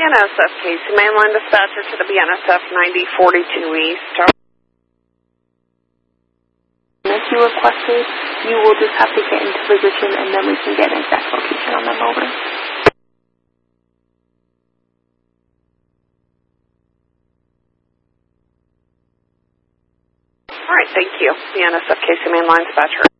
BNSF Casey, mainline dispatcher to the BNSF 9042 East. If you requested, you will just have to get into position and then we can get an exact location on them over. All right, thank you. BNSF Casey, mainline dispatcher.